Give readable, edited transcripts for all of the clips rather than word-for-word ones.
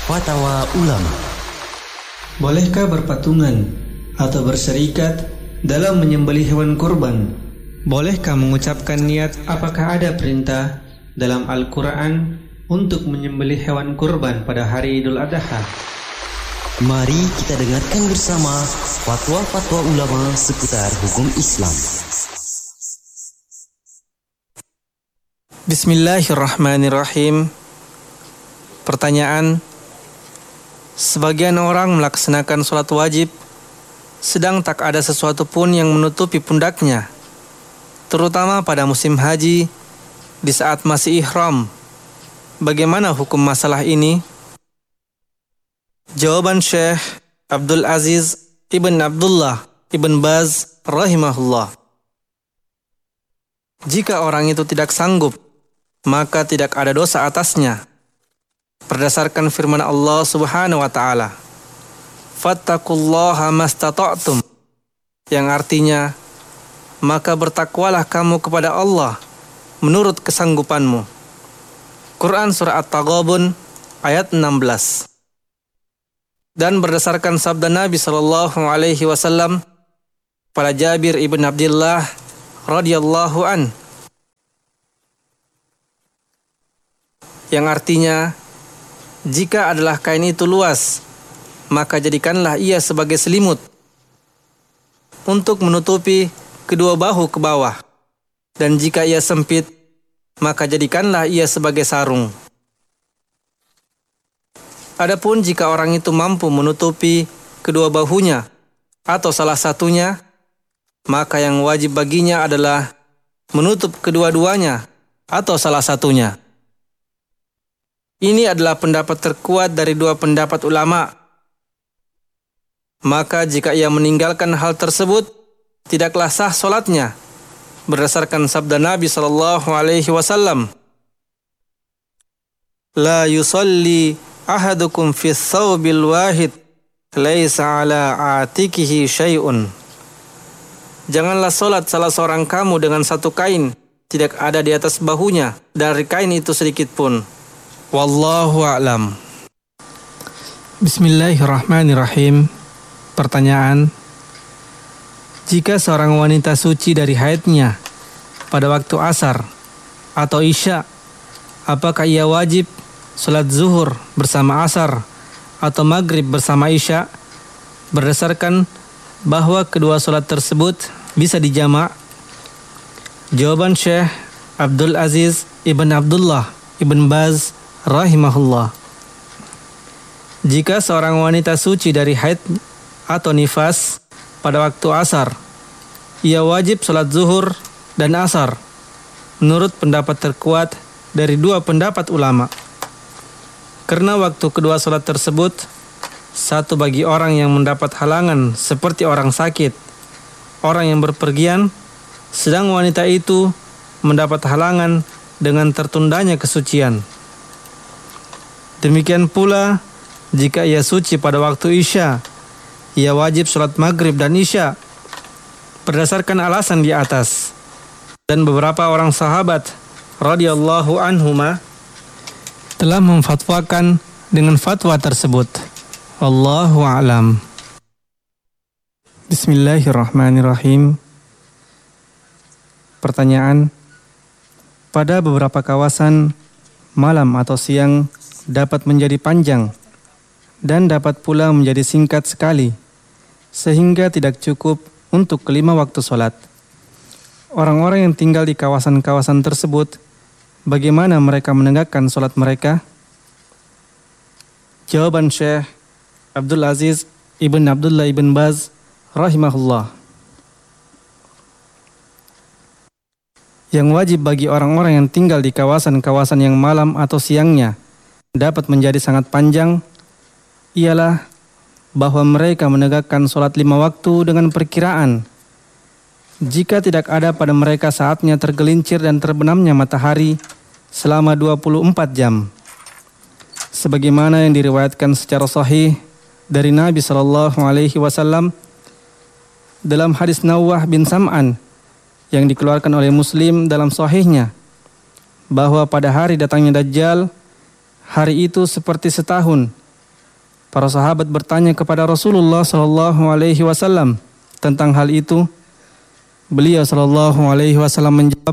Fatwa Ulama. Bolehkah berpatungan atau berserikat dalam menyembelih hewan kurban? Bolehkah mengucapkan niat? Apakah ada perintah dalam Al-Quran untuk menyembelih hewan kurban pada hari Idul Adha? Mari kita dengarkan bersama fatwa-fatwa ulama seputar hukum Islam. Bismillahirrahmanirrahim. Pertanyaan: sebagian orang melaksanakan sholat wajib sedang tak ada sesuatu pun yang menutupi pundaknya, terutama pada musim haji di saat masih ihram. Bagaimana hukum masalah ini? Jawaban Syekh Abdul Aziz Ibn Abdullah Ibn Baz rahimahullah. Jika orang itu tidak sanggup, maka tidak ada dosa atasnya, berdasarkan firman Allah Subhanahu wa taala, "Fattaqullaha mastata'tum," yang artinya, maka bertakwalah kamu kepada Allah menurut kesanggupanmu. Quran surah At-Taghabun ayat 16. Dan berdasarkan sabda Nabi sallallahu alaihi wasallam pada Jabir ibn Abdullah radhiyallahu an, yang artinya, jika adalah kain itu luas, maka jadikanlah ia sebagai selimut untuk menutupi kedua bahu ke bawah. Dan jika ia sempit, maka jadikanlah ia sebagai sarung. Adapun jika orang itu mampu menutupi kedua bahunya atau salah satunya, maka yang wajib baginya adalah menutup kedua-duanya atau salah satunya. Ini adalah pendapat terkuat dari dua pendapat ulama. Maka jika ia meninggalkan hal tersebut, tidaklah sah solatnya, berdasarkan sabda Nabi sallallahu alaihi wasallam, "La yusalli ahadukum fi thawbil wahid, laisa ala atikihi syai'un." Janganlah solat salah seorang kamu dengan satu kain, tidak ada di atas bahunya dari kain itu sedikit pun. Wallahu a'lam. Bismillahirrahmanirrahim. Pertanyaan: jika seorang wanita suci dari haidnya pada waktu asar atau isya, apakah ia wajib salat zuhur bersama asar atau maghrib bersama isya, berdasarkan bahwa kedua salat tersebut bisa dijamak? Jawaban Syekh Abdul Aziz Ibn Abdullah Ibn Baz rahimahullah. Jika seorang wanita suci dari haid atau nifas pada waktu asar, ia wajib salat zuhur dan asar menurut pendapat terkuat dari dua pendapat ulama. Karena waktu kedua salat tersebut, satu bagi orang yang mendapat halangan seperti orang sakit, orang yang berpergian, sedang wanita itu mendapat halangan dengan tertundanya kesucian. Demikian pula jika ia suci pada waktu isya, ia wajib salat maghrib dan isya berdasarkan alasan di atas. Dan beberapa orang sahabat radhiyallahu anhuma telah memfatwakan dengan fatwa tersebut. Wallahu a'lam. Bismillahirrahmanirrahim. Pertanyaan: pada beberapa kawasan, malam atau siang dapat menjadi panjang dan dapat pula menjadi singkat sekali, sehingga tidak cukup untuk kelima waktu sholat. Orang-orang yang tinggal di kawasan-kawasan tersebut, bagaimana mereka menegakkan sholat mereka? Jawaban Syekh Abdul Aziz Ibn Abdullah Ibn Baz rahimahullah. Yang wajib bagi orang-orang yang tinggal di kawasan-kawasan yang malam atau siangnya dapat menjadi sangat panjang ialah bahwa mereka menegakkan sholat 5 waktu dengan perkiraan. Jika tidak ada pada mereka saatnya tergelincir dan terbenamnya matahari selama 24 jam. Sebagaimana yang diriwayatkan secara sahih dari Nabi SAW dalam hadis Nawwah bin Sam'an yang dikeluarkan oleh Muslim dalam sahihnya, bahwa pada hari datangnya Dajjal, hari itu seperti setahun Para sahabat bertanya kepada Rasulullah SAW tentang hal itu. Beliau SAW menjawab,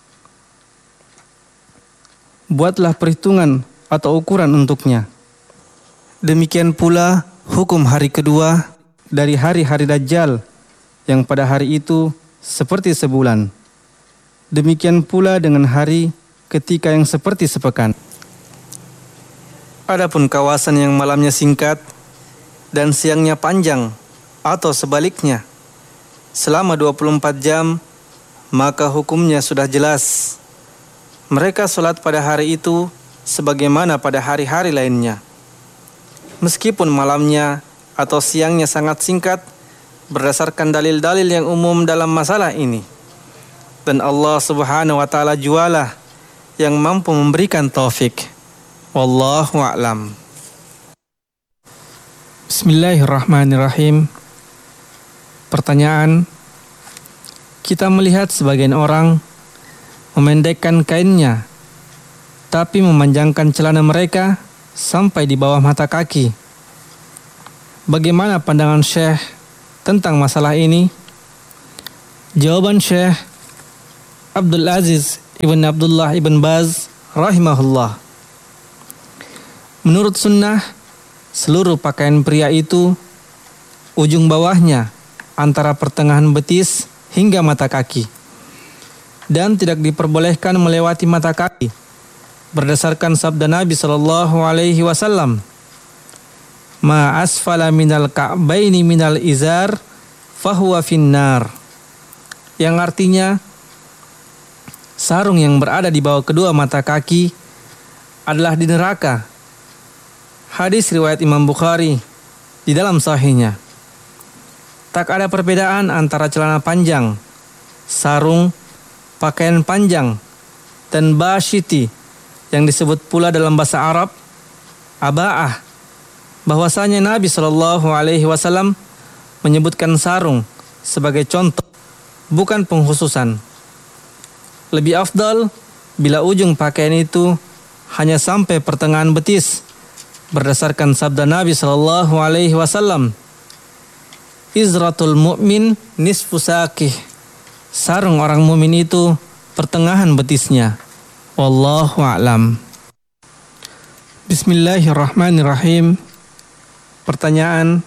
buatlah perhitungan atau ukuran untuknya. Demikian pula hukum hari kedua dari hari-hari Dajjal, yang pada hari itu seperti sebulan. Demikian pula dengan hari ketika yang seperti sepekan. Adapun kawasan yang malamnya singkat dan siangnya panjang atau sebaliknya selama 24 jam, maka hukumnya sudah jelas. Mereka sholat pada hari itu sebagaimana pada hari-hari lainnya. Meskipun malamnya atau siangnya sangat singkat berdasarkan dalil-dalil yang umum dalam masalah ini. Dan Allah Subhanahu wa taala jualah yang mampu memberikan taufik. Wallahu a'lam. Bismillahirrahmanirrahim. Pertanyaan, kita melihat sebagian orang memendekkan kainnya tapi memanjangkan celana mereka sampai di bawah mata kaki. Bagaimana pandangan Syekh tentang masalah ini? Jawaban Syekh Abdul Aziz Ibn Abdullah Ibn Baz rahimahullah. Menurut sunnah, seluruh pakaian pria itu ujung bawahnya antara pertengahan betis hingga mata kaki, dan tidak diperbolehkan melewati mata kaki berdasarkan sabda Nabi SAW, ma asfala minal ka'baini minal izar fahuwa finnar, yang artinya sarung yang berada di bawah kedua mata kaki adalah di neraka. Hadis riwayat Imam Bukhari di dalam sahihnya. Tak ada perbedaan antara celana panjang, sarung, pakaian panjang, dan basyiti yang disebut pula dalam bahasa Arab aba'ah, bahwasanya Nabi SAW menyebutkan sarung sebagai contoh, bukan pengkhususan. Lebih afdal bila ujung pakaian itu hanya sampai pertengahan betis, berdasarkan sabda Nabi SAW, izratul mu'min nisfu saqih, sarung orang mukmin itu pertengahan betisnya. Wallahu a'lam. Bismillahirrahmanirrahim. Pertanyaan,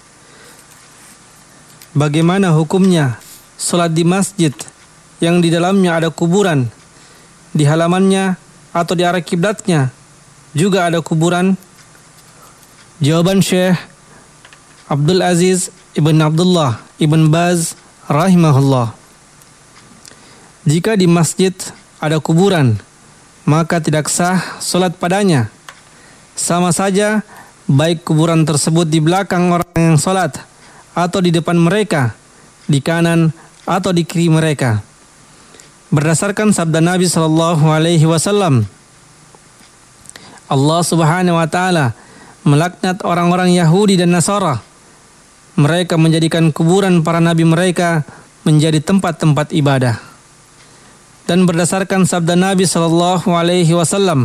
bagaimana hukumnya sholat di masjid yang di dalamnya ada kuburan, di halamannya atau di arah kiblatnya juga ada kuburan? Jawaban Syekh Abdul Aziz Ibn Abdullah Ibn Baz rahimahullah. Jika di masjid ada kuburan, maka tidak sah sholat padanya. Sama saja baik kuburan tersebut di belakang orang yang sholat, atau di depan mereka, di kanan atau di kiri mereka. Berdasarkan sabda Nabi SAW, Allah Subhanahu wa taala melaknat orang-orang Yahudi dan Nasara. Mereka menjadikan kuburan para nabi mereka menjadi tempat-tempat ibadah. Dan berdasarkan sabda Nabi SAW,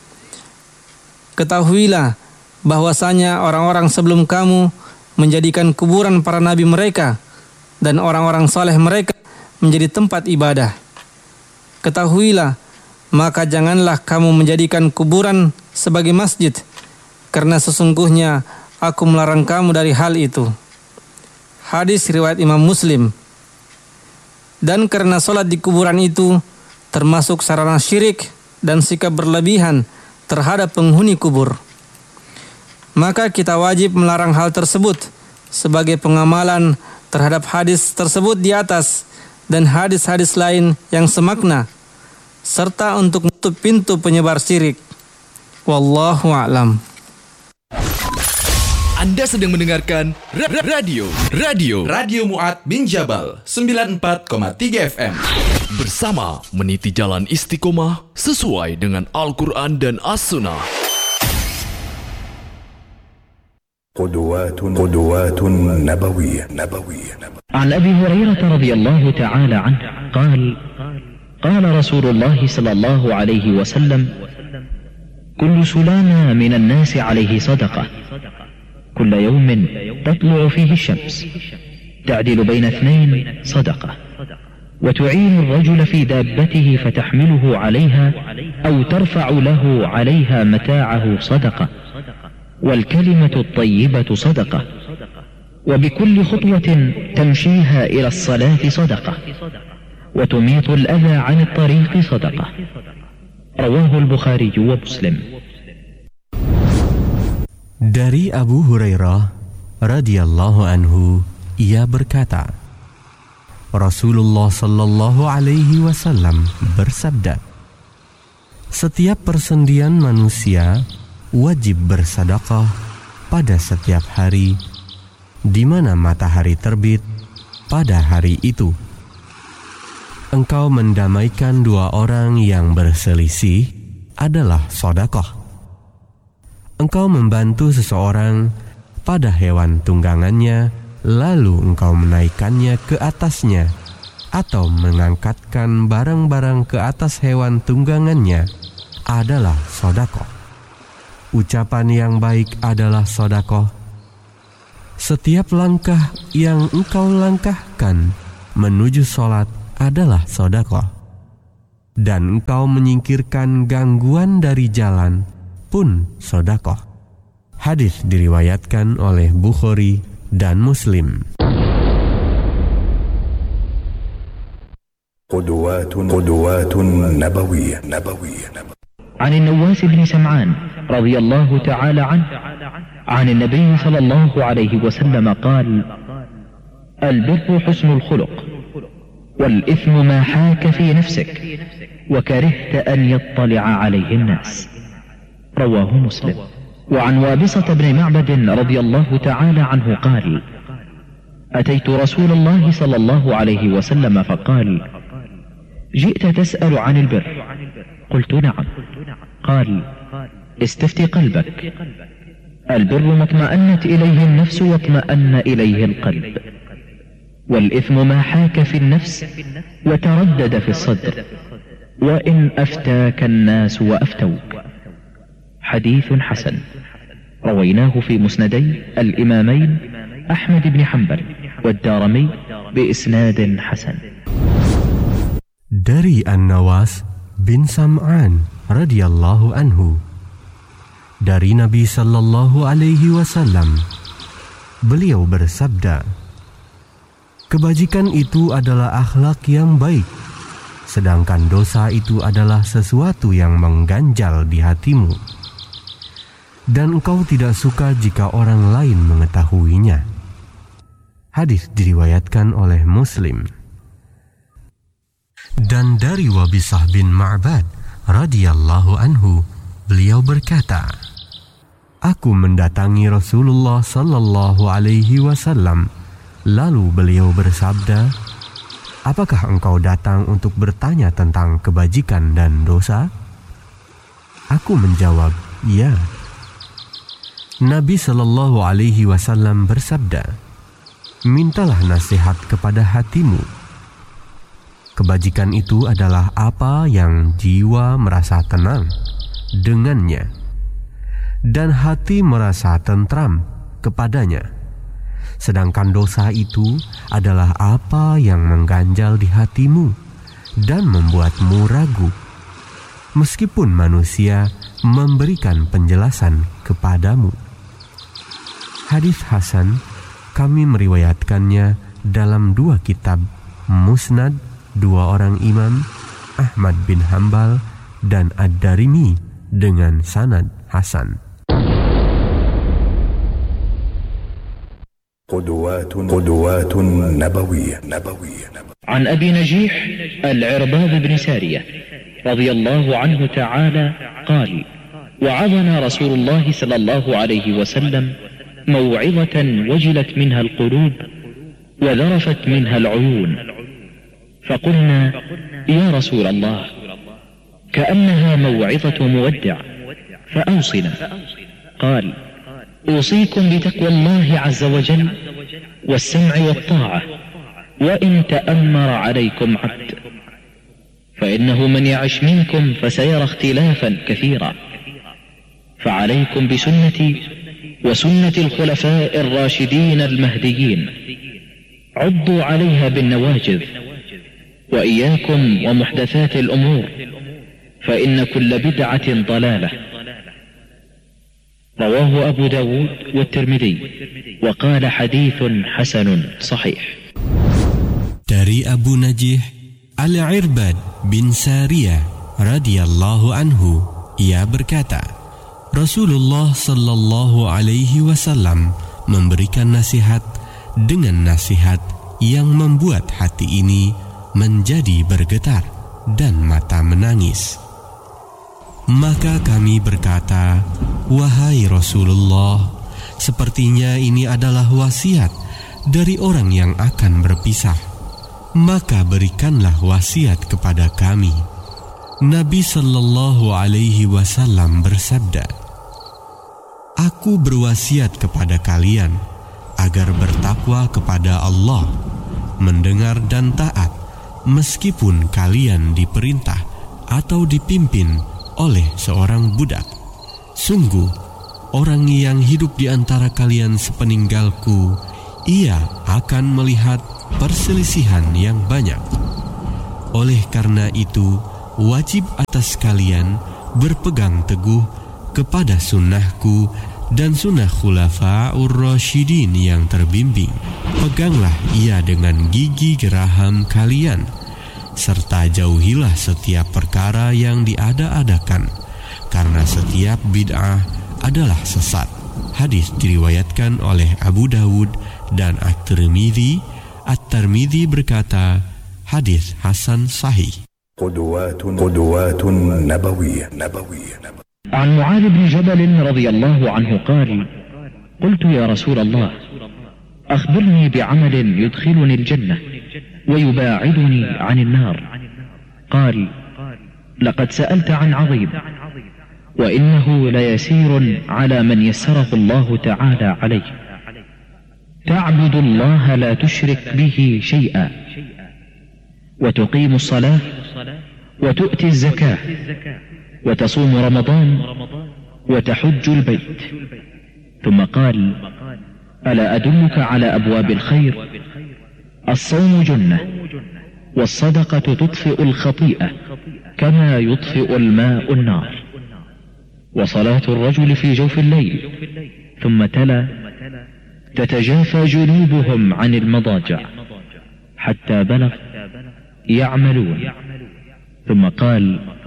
ketahuilah bahwasanya orang-orang sebelum kamu menjadikan kuburan para nabi mereka dan orang-orang saleh mereka menjadi tempat ibadah. Ketahuilah, maka janganlah kamu menjadikan kuburan sebagai masjid, karena sesungguhnya aku melarang kamu dari hal itu. Hadis riwayat Imam Muslim. Dan karena sholat di kuburan itu termasuk sarana syirik dan sikap berlebihan terhadap penghuni kubur, maka kita wajib melarang hal tersebut sebagai pengamalan terhadap hadis tersebut di atas dan hadis-hadis lain yang semakna, serta untuk menutup pintu penyebar syirik. Wallahu a'lam. Anda sedang mendengarkan Radio Mu'ad bin Jabal 94,3 FM. Bersama meniti jalan istiqomah sesuai dengan Al-Quran dan As-Sunnah. قدوات نبوية. عن أبي هريرة رضي الله تعالى عنه قال رسول الله صلى الله عليه وسلم: كل سلامة من الناس عليه صدقة، كل يوم تطلع فيه الشمس تعدل بين 2 صدقة، وتعين الرجل في دابته فتحمله عليها أو ترفع له عليها متاعه صدقة، والكلمة الطيبة صدقة، وبكل خطوة تمشيها إلى الصلاة صدقة، وتميط الأذى عن الطريق صدقة. رواه البخاري ومسلم. Dari Abu Hurairah radhiyallahu anhu, ia berkata, Rasulullah sallallahu alaihi wasallam bersabda, setiap persendian manusia wajib bersedekah pada setiap hari di mana matahari terbit pada hari itu. Engkau mendamaikan 2 orang yang berselisih adalah sedekah. Engkau membantu seseorang pada hewan tunggangannya, lalu engkau menaikkannya ke atasnya, atau mengangkatkan barang-barang ke atas hewan tunggangannya adalah sedekah. Ucapan yang baik adalah sedekah. Setiap langkah yang engkau langkahkan menuju sholat adalah sedekah. Dan engkau menyingkirkan gangguan dari jalan pun sedekah. Hadis diriwayatkan oleh Bukhari dan Muslim. قدوات نبوية. عن النواس بن سمعان رضي الله تعالى عنه عن النبي صلى الله عليه وسلم قال: البر حسن الخلق، والإثم ما حاك في نفسك وكرهت أن يطلع عليه الناس. رواه مسلم. وعن وابصة بن معبد رضي الله تعالى عنه قال: أتيت رسول الله صلى الله عليه وسلم فقال: جئت تسأل عن البر؟ قلت: نعم. قال: استفتي قلبك، البر ما اطمأنت إليه النفس واطمأن إليه القلب، والإثم ما حاك في النفس وتردد في الصدر، وإن أفتاك الناس وأفتوك. حديث حسن، رويناه في مسندي الإمامين أحمد بن حنبل والدارمي بإسناد حسن. Dari An-Nawas bin Sam'an radhiyallahu anhu, dari Nabi sallallahu alaihi wasallam, beliau bersabda, kebajikan itu adalah akhlak yang baik, sedangkan dosa itu adalah sesuatu yang mengganjal di hatimu, dan engkau tidak suka jika orang lain mengetahuinya. Hadis diriwayatkan oleh Muslim. Dan dari Wabisah bin Ma'bad radhiyallahu anhu, beliau berkata, aku mendatangi Rasulullah sallallahu alaihi wasallam, lalu beliau bersabda, apakah engkau datang untuk bertanya tentang kebajikan dan dosa? Aku menjawab, ya. Nabi sallallahu alaihi wasallam bersabda, mintalah nasihat kepada hatimu. Kebajikan itu adalah apa yang jiwa merasa tenang dengannya, dan hati merasa tentram kepadanya. Sedangkan dosa itu adalah apa yang mengganjal di hatimu dan membuatmu ragu, meskipun manusia memberikan penjelasan kepadamu. Hadis Hasan, kami meriwayatkannya dalam 2 kitab Musnad 2 orang imam, Ahmad bin Hanbal dan Ad-Darimi dengan sanad Hasan. قدوات نبوية. عن أبي نجيح العرباض بن سارية رضي الله عنه تعالى قال: وعظنا رسول الله صلى الله عليه وسلم موعظة وجلت منها القلوب وذرفت منها العيون، فقلنا: يا رسول الله، كأنها موعظة مودع، فأوصنا. قال: أوصيكم بتقوى الله عز وجل والسمع والطاعة، وإن تأمر عليكم عبد، فإنه من يعش منكم فسيرى اختلافا كثيرا، فعليكم بسنتي وسنة الخلفاء الراشدين المهديين عضوا عليها بالنواجذ وإياكم ومحدثات الأمور فإن كل بدعة ضلالة. رواه أبو داود والترمذي وقال حديث حسن صحيح. Dari Abu Najih Al-Irbad bin Sariyah radhiyallahu anhu, ia berkata, Rasulullah sallallahu alaihi wasallam memberikan nasihat dengan nasihat yang membuat hati ini menjadi bergetar dan mata menangis. Maka kami berkata, wahai Rasulullah, sepertinya ini adalah wasiat dari orang yang akan berpisah. Maka berikanlah wasiat kepada kami. Nabi sallallahu alaihi wasallam bersabda, Aku berwasiat kepada kalian agar bertakwa kepada Allah, mendengar dan taat meskipun kalian diperintah atau dipimpin oleh seorang budak. Sungguh, orang yang hidup di antara kalian sepeninggalku, ia akan melihat perselisihan yang banyak. Oleh karena itu, wajib atas kalian berpegang teguh kepada sunnahku dan sunnah khulafa'ur rasyidin yang terbimbing. Peganglah ia dengan gigi geraham kalian, serta jauhilah setiap perkara yang diada-adakan, karena setiap bid'ah adalah sesat. Hadis diriwayatkan oleh Abu Dawud dan At-Tirmidzi. At-Tirmidzi berkata, hadis hasan sahih. قدوات نبوية. عن معاذ بن جبل رضي الله عنه قال: قلت يا رسول الله أخبرني بعمل يدخلني الجنة ويباعدني عن النار. قال: لقد سألت عن عظيم، وإنه ليسير على من يسره الله تعالى عليه. تعبد الله لا تشرك به شيئا، وتقيم الصلاة، وتؤتي الزكاة، وتصوم رمضان، وتحج البيت. ثم قال: ألا أدلك على أبواب الخير؟ الصوم جنة، والصدقة تطفئ الخطيئة كما يطفئ الماء النار، وصلاة الرجل في جوف الليل. ثم تلا: تتجافى جنوبهم عن المضاجع، حتى بلغ: يعملون. ثم قال: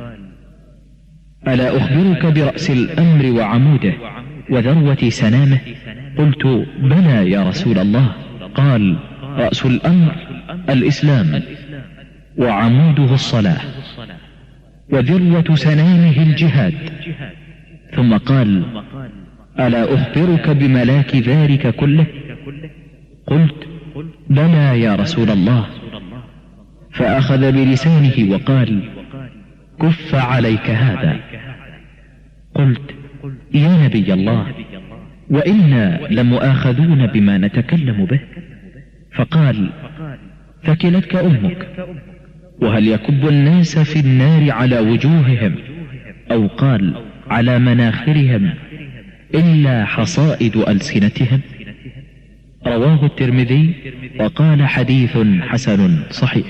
ألا أخبرك برأس الأمر وعموده وذروة سنامه؟ قلت: بلى يا رسول الله. قال: رأس الأمر الإسلام، وعموده الصلاة، وذروة سنامه الجهاد. ثم قال: ألا أخبرك بملاك ذلك كله؟ قلت: بلى يا رسول الله. فأخذ بلسانه وقال: كف عليك هذا. قلت: يا نبي الله، وإنا لمؤاخذون بما نتكلم به. فقال: ثكلتك أمك، وهل يكب الناس في النار على وجوههم، أو قال على مناخرهم، إلا حصائد ألسنتهم؟ رواه الترمذي وقال حديث حسن صحيح.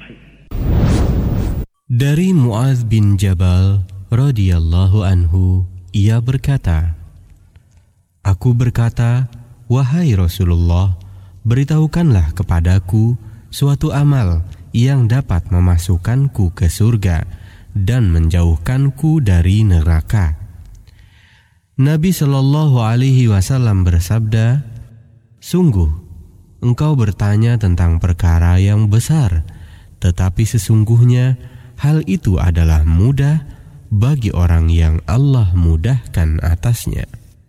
Dari Muadz bin Jabal radhiyallahu anhu, ia berkata, Aku berkata, wahai Rasulullah, beritahukanlah kepadaku suatu amal yang dapat memasukkanku ke surga dan menjauhkanku dari neraka. Nabi Shallallahu Alaihi Wasallam bersabda, sungguh engkau bertanya tentang perkara yang besar, tetapi sesungguhnya hal itu adalah mudah bagi orang yang Allah mudahkan atasnya.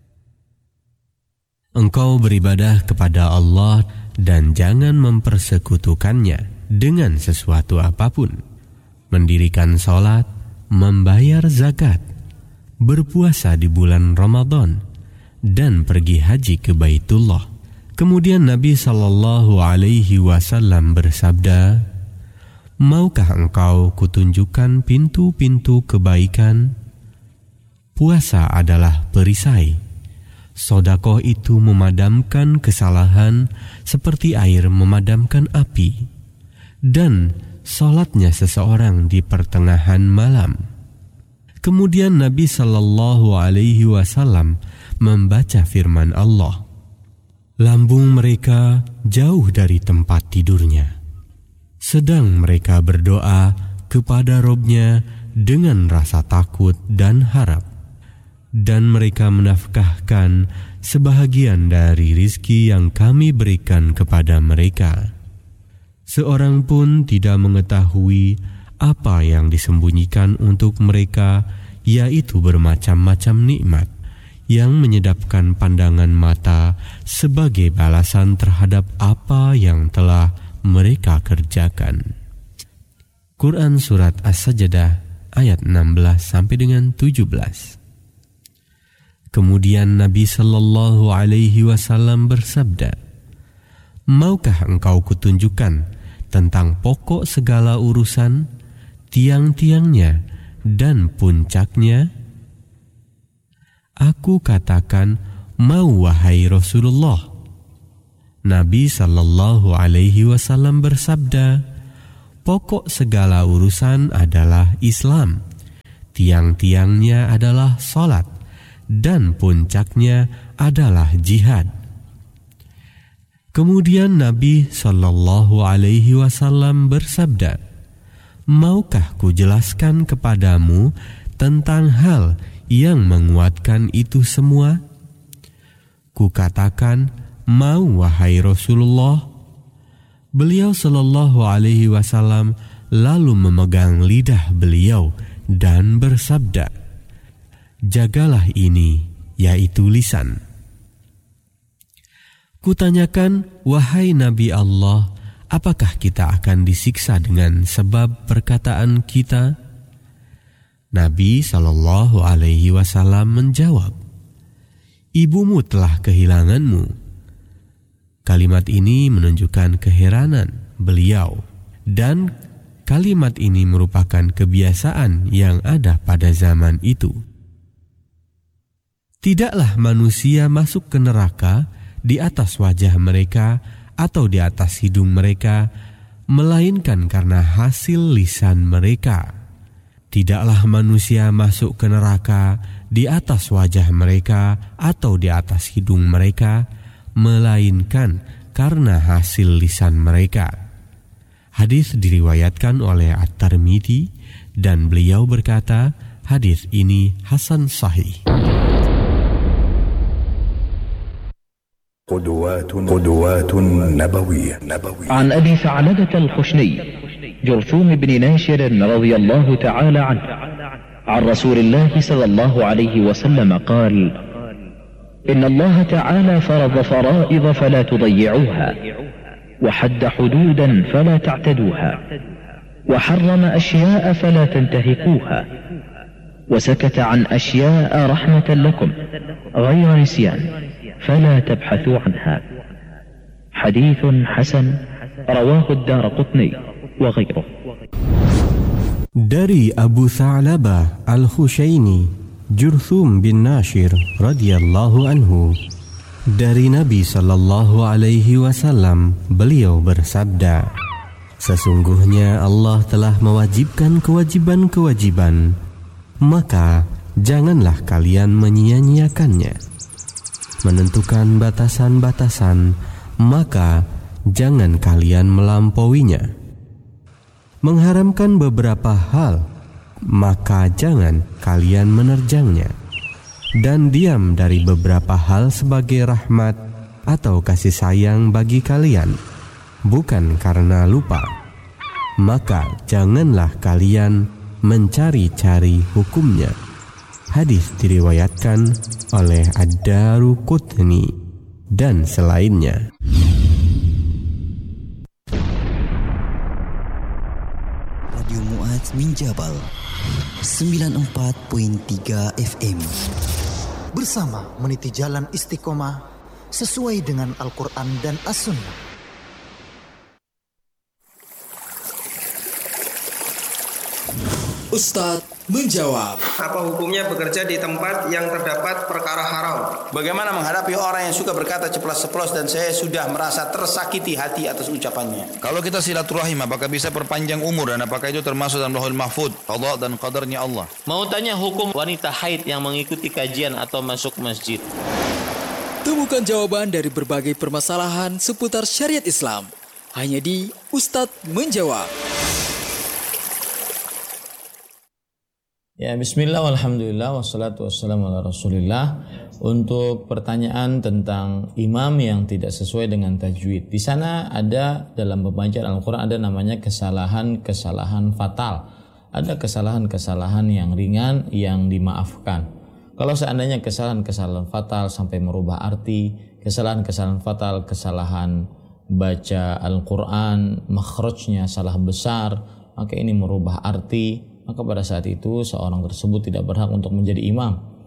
Engkau beribadah kepada Allah dan jangan mempersekutukannya dengan sesuatu apapun. Mendirikan sholat, membayar zakat, berpuasa di bulan Ramadan, dan pergi haji ke Baitullah. Kemudian Nabi Sallallahu Alaihi Wasallam bersabda, maukah engkau kutunjukkan pintu-pintu kebaikan? Puasa adalah perisai, Sedekah itu memadamkan kesalahan seperti air memadamkan api, dan salatnya seseorang di pertengahan malam. Kemudian Nabi Shallallahu Alaihi Wasallam membaca firman Allah, lambung mereka jauh dari tempat tidurnya, sedang mereka berdoa kepada Robnya dengan rasa takut dan harap, dan mereka menafkahkan sebahagian dari rizki yang kami berikan kepada mereka. Seorang pun tidak mengetahui apa yang disembunyikan untuk mereka, yaitu bermacam-macam nikmat yang menyedapkan pandangan mata sebagai balasan terhadap apa yang telah mereka kerjakan. Quran Surat As-Sajdah ayat 16 sampai dengan 17. Kemudian Nabi Sallallahu Alaihi Wasallam bersabda, maukah engkau kutunjukkan tentang pokok segala urusan, tiang-tiangnya dan puncaknya? Aku katakan, mau wahai Rasulullah. Nabi Sallallahu Alaihi Wasallam bersabda, pokok segala urusan adalah Islam, tiang-tiangnya adalah salat, dan puncaknya adalah jihad. Kemudian Nabi Sallallahu Alaihi Wasallam bersabda, maukah ku jelaskan kepadamu tentang hal yang menguatkan itu semua? Ku katakan, mau wahai Rasulullah. Beliau Sallallahu Alaihi Wasallam lalu memegang lidah beliau dan bersabda, jagalah ini, yaitu lisan. Kutanyakan, wahai Nabi Allah, apakah kita akan disiksa dengan sebab perkataan kita? Nabi Shallallahu Alaihi Wasallam menjawab, ibumu telah kehilanganmu. Kalimat ini menunjukkan keheranan beliau, dan kalimat ini merupakan kebiasaan yang ada pada zaman itu. Tidaklah manusia masuk ke neraka di atas wajah mereka atau di atas hidung mereka, melainkan karena hasil lisan mereka. Tidaklah manusia masuk ke neraka di atas wajah mereka atau di atas hidung mereka, melainkan karena hasil lisan mereka. Hadis diriwayatkan oleh At-Tirmidzi dan beliau berkata, hadis ini hasan sahih. قدوات نبوية. عن أبي ثعلبة الخشني جرثوم بن ناشر رضي الله تعالى عنه عن رسول الله صلى الله عليه وسلم قال: إن الله تعالى فرض فرائض فلا تضيعوها، وحد حدودا فلا تعتدوها، وحرم أشياء فلا تنتهكوها، وسكت عن أشياء رحمة لكم غير نسيان فلا تبحثوا عنها. حديث حسن رواه الدارقطني وغيره. Dari Abu Tha'labah Al-Khushaini Jurthum bin Nashir radhiyallahu anhu, dari Nabi sallallahu alaihi wasallam, beliau bersabda, sesungguhnya Allah telah mewajibkan kewajiban-kewajiban, maka janganlah kalian menyia-nyiakannya. Menentukan batasan-batasan, maka jangan kalian melampauinya. Mengharamkan beberapa hal, maka jangan kalian menerjangnya. Dan diam dari beberapa hal sebagai rahmat atau kasih sayang bagi kalian, bukan karena lupa. Maka janganlah kalian mencari-cari hukumnya. Hadis diriwayatkan oleh Ad-Daraqutni dan selainnya. Radio Mu'adz min Jabal 94.3 FM. Bersama meniti jalan istiqomah sesuai dengan Al-Quran dan As-Sunnah. Ustadz menjawab. Apa hukumnya bekerja di tempat yang terdapat perkara haram, Bagaimana menghadapi orang yang suka berkata ceplas-ceplos dan saya sudah merasa tersakiti hati atas ucapannya. Kalau kita silaturahim, apakah bisa perpanjang umur dan apakah itu termasuk dalam Lauhul Mahfuz, qada dan qadarnya Allah? Mau tanya hukum wanita haid yang mengikuti kajian atau masuk masjid. Temukan jawaban dari berbagai permasalahan seputar syariat Islam hanya di Ustadz Menjawab. Ya, bismillah, walhamdulillah, wassalatu wassalamu ala rasulillah. Untuk pertanyaan tentang imam yang tidak sesuai dengan tajwid, di sana ada dalam pembacaan Al-Quran ada namanya kesalahan-kesalahan fatal. Ada kesalahan-kesalahan yang ringan yang dimaafkan. Kalau seandainya kesalahan-kesalahan fatal sampai merubah arti, kesalahan-kesalahan fatal, kesalahan baca Al-Quran, makhrajnya salah besar, maka ini merubah arti, maka pada saat itu seorang tersebut tidak berhak untuk menjadi imam.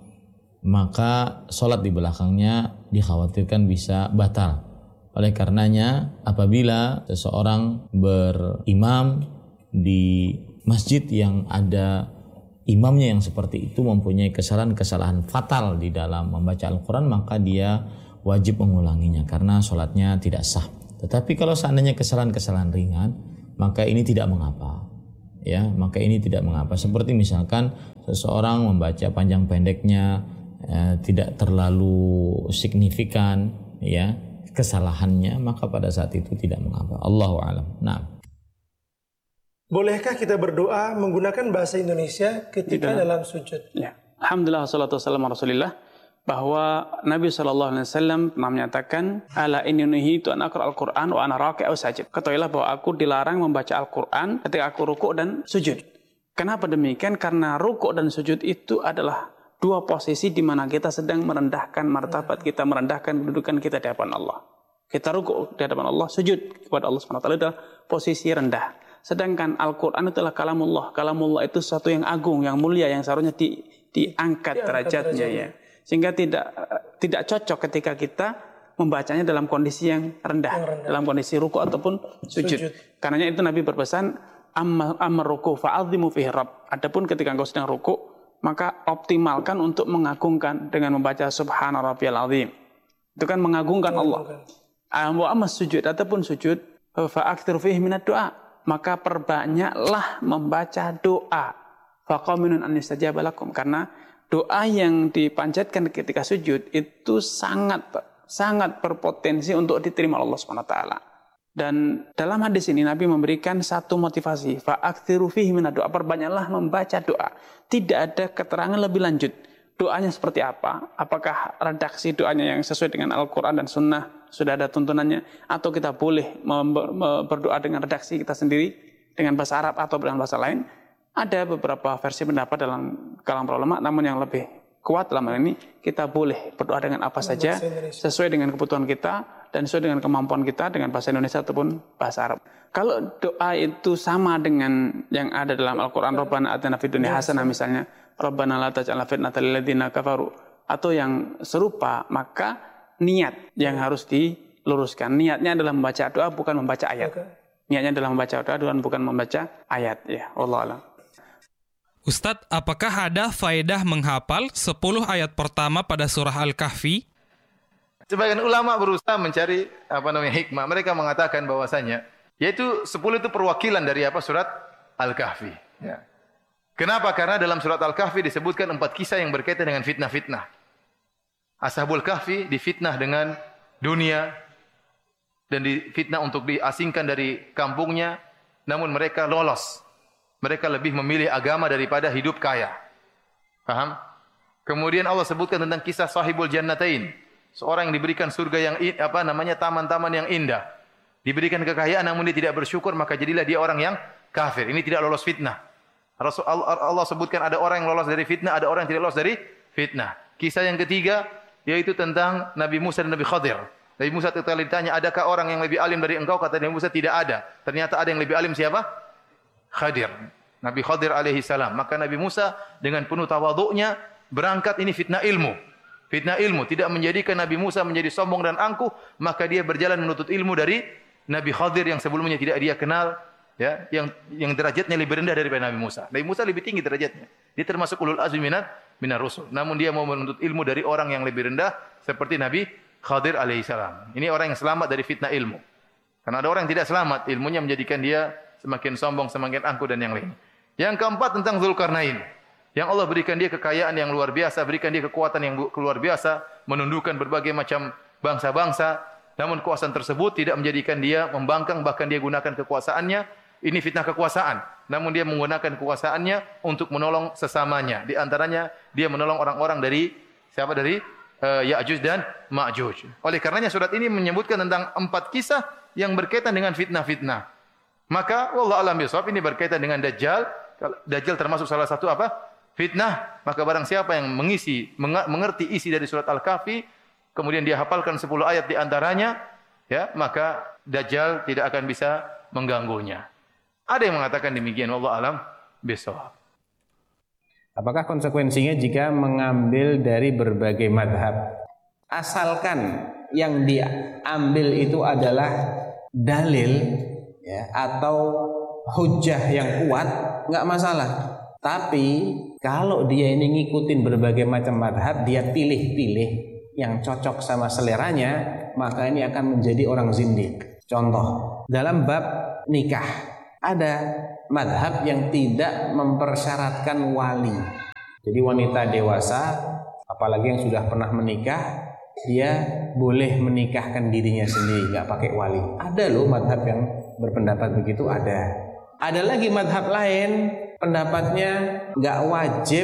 Maka sholat di belakangnya dikhawatirkan bisa batal. Oleh karenanya apabila seseorang berimam di masjid yang ada imamnya yang seperti itu mempunyai kesalahan-kesalahan fatal di dalam membaca Al-Quran, maka dia wajib mengulanginya karena sholatnya tidak sah. Tetapi kalau seandainya kesalahan-kesalahan ringan, maka ini tidak mengapa. Ya, maka ini tidak mengapa. Seperti misalkan seseorang membaca panjang pendeknya tidak terlalu signifikan, ya, kesalahannya, maka pada saat itu tidak mengapa. Allahu a'lam. Nah. Bolehkah kita berdoa menggunakan bahasa Indonesia ketika dalam sujud? Ya. Alhamdulillah, wassalatu wassalamu ala Rasulillah, bahwa Nabi SAW pernah menyatakan, ala inni nuhitu an aqra al-Quran wa ana raki'u sajid. Ketahuilah bahwa aku dilarang membaca Al-Quran ketika aku rukuk dan sujud. Kenapa demikian? Karena rukuk dan sujud itu adalah dua posisi di mana kita sedang merendahkan martabat kita, merendahkan kedudukan kita di hadapan Allah. Kita rukuk di hadapan Allah, sujud kepada Allah SWT adalah posisi rendah. Sedangkan Al-Quran itulah kalamullah. Kalamullah itu sesuatu yang agung, yang mulia, yang seharusnya diangkat derajatnya, ya. Sehingga tidak cocok ketika kita membacanya dalam kondisi yang rendah, dalam kondisi ruku ataupun sujud. Karenanya itu Nabi berpesan, amma ruku fa'azimu fihi rabb. Adapun ketika engkau sedang ruku, maka optimalkan untuk mengagungkan dengan membaca subhana rabbiyal azim. Itu kan mengagungkan Allah. Wa amma sujud, ataupun sujud, fa'aktsir fihi minad du'a, maka perbanyaklah membaca doa. Faqaminun an yustajaba lakum, karena doa yang dipanjatkan ketika sujud itu sangat berpotensi untuk diterima Allah SWT. Dan dalam hadis ini Nabi memberikan satu motivasi, fa'aktsiru fihi minad du'a, perbanyaklah membaca doa. Tidak ada keterangan lebih lanjut. Doanya seperti apa? Apakah redaksi doanya yang sesuai dengan Al-Quran dan Sunnah sudah ada tuntunannya, atau kita boleh berdoa dengan redaksi kita sendiri dengan bahasa Arab atau dengan bahasa lain? Ada beberapa versi pendapat dalam kalangan para ulama, namun yang lebih kuat dalam hal ini kita boleh berdoa dengan apa saja sesuai dengan kebutuhan kita dan sesuai dengan kemampuan kita dengan bahasa Indonesia ataupun bahasa Arab. Kalau doa itu sama dengan yang ada dalam Al-Quran, Rabbana atina fid dunya hasanah misalnya, Rabbana la taj'alna fitnatan lil ladzina kafaru, atau yang serupa, maka niat yang harus diluruskan. Niatnya adalah membaca doa, bukan membaca ayat. Niatnya adalah membaca doa dan bukan membaca ayat, ya. Wallahu a'lam. Ustadz, apakah ada faedah menghafal 10 ayat pertama pada surah Al-Kahfi? Sebagian ulama berusaha mencari hikmah. Mereka mengatakan bahwasanya yaitu 10 itu perwakilan dari surat Al-Kahfi. Ya. Kenapa? Karena dalam surat Al-Kahfi disebutkan 4 kisah yang berkaitan dengan fitnah-fitnah. Ashabul Kahfi difitnah dengan dunia dan difitnah untuk diasingkan dari kampungnya, namun mereka lolos. Mereka lebih memilih agama daripada hidup kaya. Paham? Kemudian Allah sebutkan tentang kisah Sahibul Jannatain. Seorang yang diberikan surga yang taman-taman yang indah. Diberikan kekayaan namun dia tidak bersyukur, maka jadilah dia orang yang kafir. Ini tidak lolos fitnah. Allah sebutkan ada orang yang lolos dari fitnah, ada orang yang tidak lolos dari fitnah. Kisah yang ketiga yaitu tentang Nabi Musa dan Nabi Khadir. Nabi Musa ketika ditanya, adakah orang yang lebih alim dari engkau? Kata Nabi Musa, tidak ada. Ternyata ada yang lebih alim, siapa? Khadir. Nabi Khadir alaihi salam. Maka Nabi Musa dengan penuh tawadhu'nya berangkat, ini fitnah ilmu. Fitnah ilmu tidak menjadikan Nabi Musa menjadi sombong dan angkuh, maka dia berjalan menuntut ilmu dari Nabi Khadir yang sebelumnya tidak dia kenal, ya, yang derajatnya lebih rendah daripada Nabi Musa. Nabi Musa lebih tinggi derajatnya. Dia termasuk ulul azmi minar rusul. Namun dia mau menuntut ilmu dari orang yang lebih rendah seperti Nabi Khadir alaihissalam. Ini orang yang selamat dari fitnah ilmu. Karena ada orang yang tidak selamat, ilmunya menjadikan dia semakin sombong, semakin angkuh dan yang lain. Yang keempat tentang Zulkarnain. Yang Allah berikan dia kekayaan yang luar biasa, berikan dia kekuatan yang luar biasa, menundukkan berbagai macam bangsa-bangsa. Namun kekuasaan tersebut tidak menjadikan dia membangkang, bahkan dia gunakan kekuasaannya. Ini fitnah kekuasaan. Namun dia menggunakan kekuasaannya untuk menolong sesamanya. Di antaranya dia menolong orang-orang dari siapa? Dari Ya'juj dan Ma'juj. Oleh karenanya surat ini menyebutkan tentang 4 kisah yang berkaitan dengan fitnah-fitnah. Maka wallahu a'lam bishawab ini berkaitan dengan Dajjal. Dajjal termasuk salah satu apa? Fitnah. Maka barang siapa yang mengerti isi dari surat Al-Kahfi, kemudian dia hafalkan 10 ayat di antaranya, ya, maka Dajjal tidak akan bisa mengganggunya. Ada yang mengatakan demikian, wallahu a'lam bishawab. Apakah konsekuensinya jika mengambil dari berbagai madhab? Asalkan yang diambil itu adalah dalil, ya, atau hujjah yang kuat, nggak masalah. Tapi kalau dia ini ngikutin berbagai macam madhab, dia pilih-pilih yang cocok sama seleranya, maka ini akan menjadi orang zindik. Contoh, dalam bab nikah, ada madhab yang tidak mempersyaratkan wali. Jadi wanita dewasa, apalagi yang sudah pernah menikah, dia boleh menikahkan dirinya sendiri, nggak pakai wali. Ada loh madhab yang berpendapat begitu, ada. Ada lagi madhab lain, pendapatnya nggak wajib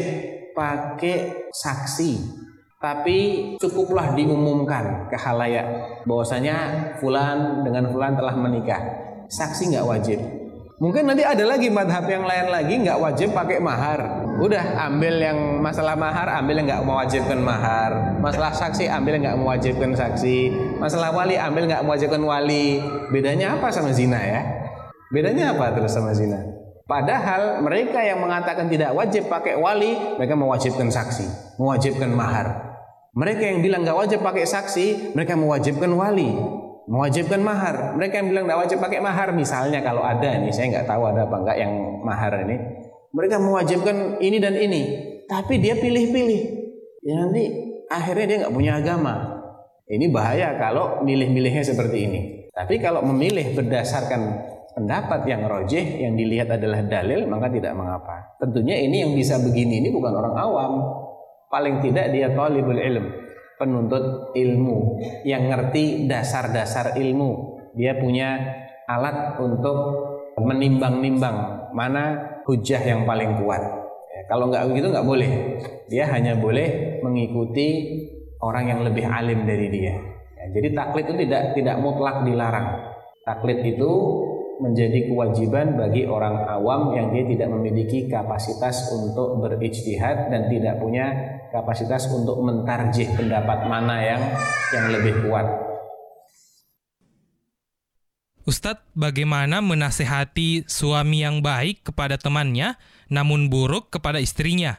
pakai saksi, tapi cukuplah diumumkan ke khalayak bahwasanya fulan dengan fulan telah menikah. Saksi nggak wajib. Mungkin nanti ada lagi madhab yang lain lagi nggak wajib pakai mahar. Udah ambil yang masalah mahar, ambil yang nggak mewajibkan mahar. Masalah saksi ambil yang nggak mewajibkan saksi. Masalah wali ambil nggak mewajibkan wali. Bedanya apa sama zina ya? Bedanya apa terus sama zina? Padahal mereka yang mengatakan tidak wajib pakai wali, mereka mewajibkan saksi, mewajibkan mahar. Mereka yang bilang nggak wajib pakai saksi, mereka mewajibkan wali, mewajibkan mahar. Mereka yang bilang nggak wajib pakai mahar, misalnya kalau ada nih, saya nggak tahu ada apa nggak yang mahar ini. Mereka mewajibkan ini dan ini, tapi dia pilih-pilih. Ya nanti akhirnya dia nggak punya agama. Ini bahaya kalau milih-milihnya seperti ini. Tapi kalau memilih berdasarkan pendapat yang rojih, yang dilihat adalah dalil, maka tidak mengapa. Tentunya ini yang bisa begini ini bukan orang awam. Paling tidak dia talibul ilm, penuntut ilmu, yang ngerti dasar-dasar ilmu. Dia punya alat untuk menimbang-nimbang mana hujah yang paling kuat. Ya, kalau nggak begitu nggak boleh. Dia hanya boleh mengikuti orang yang lebih alim dari dia. Ya, jadi taklid itu tidak mutlak dilarang. Taklid itu menjadi kewajiban bagi orang awam yang dia tidak memiliki kapasitas untuk berijtihad dan tidak punya kapasitas untuk mentarjih pendapat mana yang lebih kuat. Ustadz, bagaimana menasehati suami yang baik kepada temannya namun buruk kepada istrinya?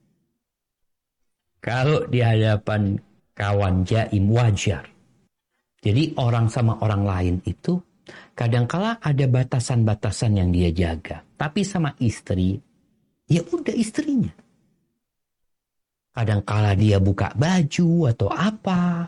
Kalau di hadapan kawan jaim wajar. Jadi orang sama orang lain itu kadangkala ada batasan-batasan yang dia jaga. Tapi sama istri, ya udah istrinya. Kadangkala dia buka baju atau apa.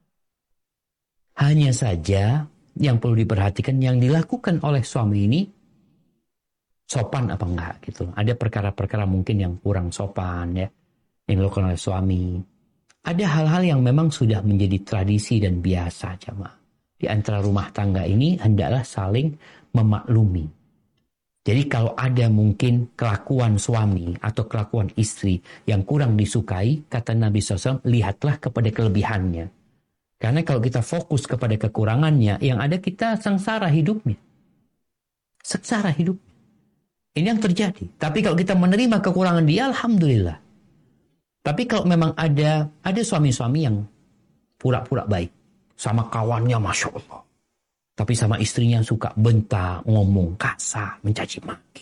Hanya saja yang perlu diperhatikan yang dilakukan oleh suami ini sopan apa enggak gitu. Ada perkara-perkara mungkin yang kurang sopan ya yang dilakukan oleh suami. Ada hal-hal yang memang sudah menjadi tradisi dan biasa jamaah. Di antara rumah tangga ini hendaklah saling memaklumi. Jadi kalau ada mungkin kelakuan suami atau kelakuan istri yang kurang disukai, kata Nabi SAW, lihatlah kepada kelebihannya. Karena kalau kita fokus kepada kekurangannya, yang ada kita sengsara hidupnya. Sengsara hidupnya. Ini yang terjadi. Tapi kalau kita menerima kekurangan dia, alhamdulillah. Tapi kalau memang ada suami-suami yang pura-pura baik. Sama kawannya Masya Allah. Tapi sama istrinya suka bentak, ngomong kasar, mencaci maki.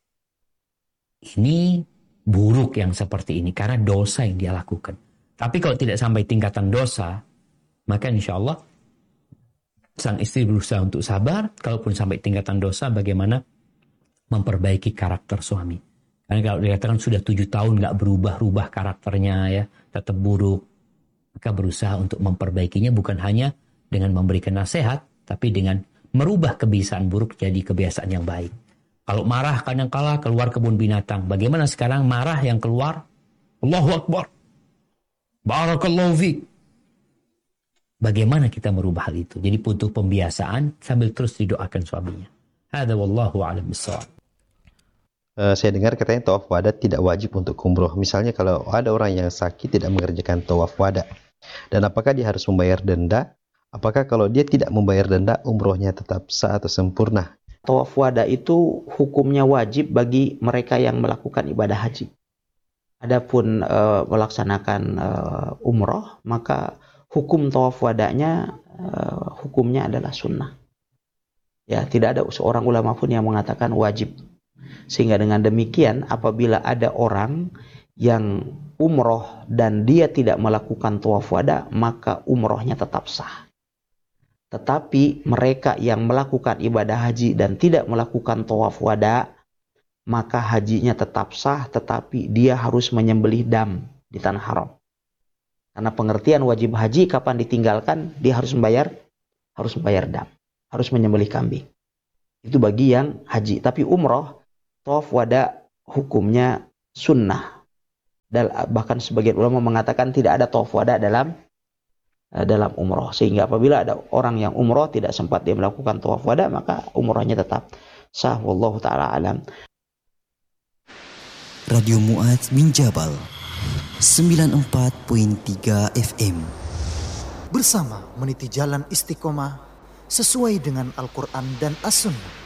Ini buruk yang seperti ini karena dosa yang dia lakukan. Tapi kalau tidak sampai tingkatan dosa, maka insya Allah sang istri berusaha untuk sabar. Kalaupun sampai tingkatan dosa, bagaimana memperbaiki karakter suami. Karena kalau dikatakan sudah 7 tahun nggak berubah-ubah karakternya ya, tetap buruk. Maka Maka berusaha untuk memperbaikinya bukan hanya dengan memberikan nasihat, tapi dengan merubah kebiasaan buruk jadi kebiasaan yang baik. Kalau marah kadang-kala keluar kebun binatang. Bagaimana sekarang marah yang keluar? Allahu Akbar. Barakallahu fiik. Bagaimana kita merubah hal itu? Jadi butuh pembiasaan sambil terus didoakan suaminya. Hadza wallahu a'lam bissawab. Saya dengar katanya tawaf wada tidak wajib untuk umroh. Misalnya kalau ada orang yang sakit tidak mengerjakan tawaf wada. Dan apakah dia harus membayar denda? Apakah kalau dia tidak membayar denda, umrohnya tetap sah atau sempurna? Tawaf wada itu hukumnya wajib bagi mereka yang melakukan ibadah haji. Adapun melaksanakan umroh, maka hukum tawaf wadanya hukumnya adalah sunnah. Ya, tidak ada seorang ulama pun yang mengatakan wajib. Sehingga dengan demikian apabila ada orang yang umroh dan dia tidak melakukan tawaf wada, maka umrohnya tetap sah. Tetapi mereka yang melakukan ibadah haji dan tidak melakukan tawaf wada, maka hajinya tetap sah, tetapi dia harus menyembelih dam di tanah haram. Karena pengertian wajib haji kapan ditinggalkan, dia harus membayar dam, harus menyembelih kambing. Itu bagi yang haji. Tapi umroh, tawaf wada hukumnya sunnah. Dan bahkan sebagian ulama mengatakan tidak ada tawaf wada dalam umroh. Sehingga apabila ada orang yang umroh tidak sempat dia melakukan tawaf wada, maka umrohnya tetap sah. Wallahu ta'ala alam. Radio Mu'adz bin Jabal 94.3 FM. Bersama meniti jalan istiqomah sesuai dengan Al-Quran dan As-Sunnah.